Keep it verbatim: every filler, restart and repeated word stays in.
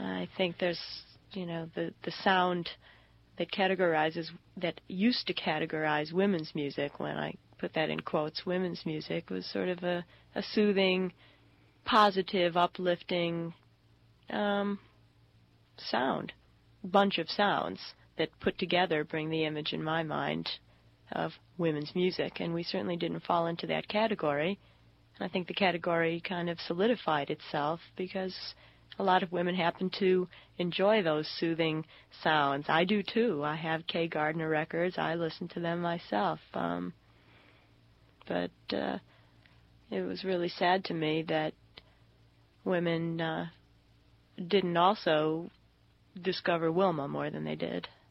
I think there's, you know, the, the sound that categorizes, that used to categorize women's music, when I put that in quotes, women's music, was sort of a, a soothing, positive, uplifting um, sound, bunch of sounds that put together bring the image in my mind of women's music. And we certainly didn't fall into that category. And I think the category kind of solidified itself because a lot of women happen to enjoy those soothing sounds. I do too. I have Kay Gardner records. I listen to them myself. Um, but uh, it was really sad to me that women uh, didn't also discover Wilma more than they did.